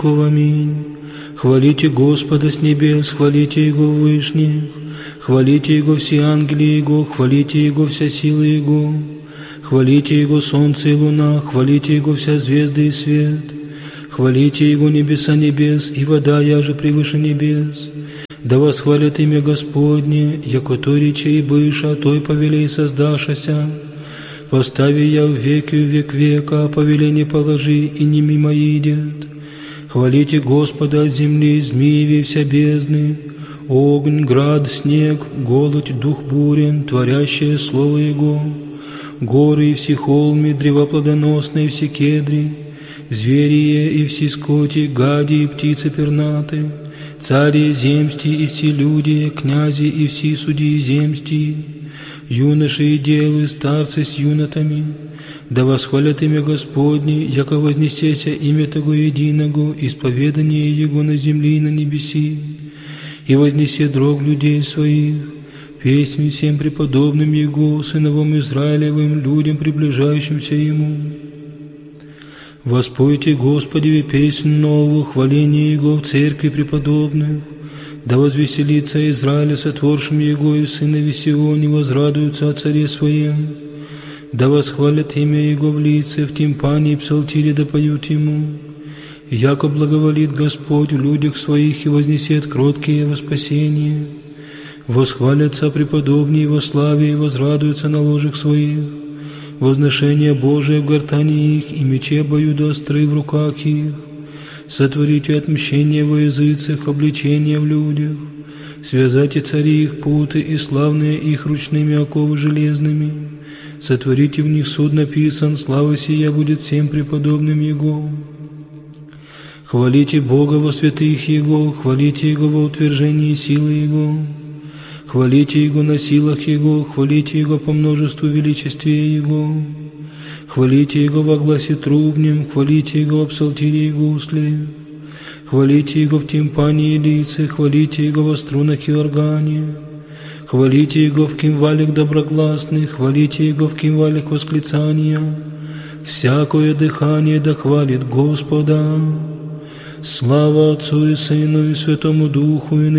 Аминь. Хвалите Господа с небес, хвалите Его в вышних, хвалите Его все ангели Его, хвалите Его вся сила Его, хвалите Его солнце и луна, хвалите Его вся звезды и свет, хвалите Его небеса небес, и вода яже превыше небес. Да восхвалят имя Господне, яко то речей быша, той повелей создашася. Постави я в век века, а повеление положи, и не мимо идет. Хвалите Господа от земли, змеи вся бездны, огонь, град, снег, голодь, дух бурен, творящее слово Его, горы и все холмы, древа плодоносные, все кедри, звери и все скоти, гади и птицы пернаты, цари земсти и все люди, князи и все судьи земсти, юноши и девы, старцы с юнотами. Да восхвалят имя Господне, яко вознесеся имя Того единого, исповедание Его на земле и на небеси, и вознесет рог людей своих, песнь всем преподобным Его, сыновам Израилевым, людям, приближающимся Ему. Воспойте Господеве песнь новую, хваление Его в церкви преподобных. Да возвеселится Израиль сотворшим Его, и сынови Сионе возрадуются о царе Своем. Да восхвалят имя Его в лице, в тимпане и псалтире да поют Ему. Яко благоволит Господь в людях Своих и вознесет кроткие во спасение. Восхвалятся преподобные во славе и возрадуются на ложах Своих. Возношение Божие в гортани их, и мечи обоюдоостры в руках их. Сотворите отмщение во языцах, обличение в людях. Связайте цари их путы, и славные их ручными оковы железными. Сотворите в них суд написан, слава сия будет всем преподобным Его. Хвалите Бога во святых Его, хвалите Его во утверждении силы Его. Хвалите Его на силах Его, хвалите Его по множеству величестве Его. Хвалите Его во гласе трубнем, хвалите Его в псалтире и гусле. Хвалите Его в тимпане и лице, хвалите Его во струнах и органе. Хвалите Его в кимвалях доброгласных, хвалите Его в кимвалях восклицания. Всякое дыхание да хвалит Господа. Слава Отцу и Сыну и Святому Духу, и